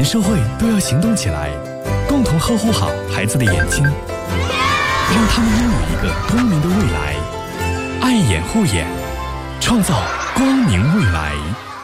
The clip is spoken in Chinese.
社会都要行动起来，共同呵护好孩子的眼睛，让他们拥有一个光明的未来。爱眼护眼，创造光明未来。